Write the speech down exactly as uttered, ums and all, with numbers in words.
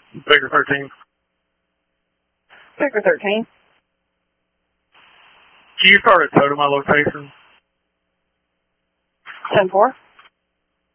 Baker thirteen. Baker thirteen. Can you start at tow to my location? ten four.